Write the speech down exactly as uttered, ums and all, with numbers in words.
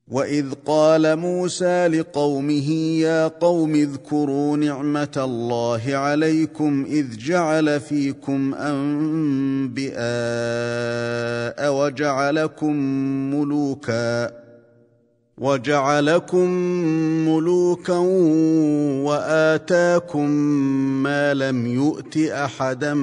وإذ قال موسى لقومه يا قوم اذكروا نعمة الله عليكم إذ جعل فيكم أنبياء وجعلكم ملوكا وجعلكم ملوكا وآتاكم ما لم يؤت أحدا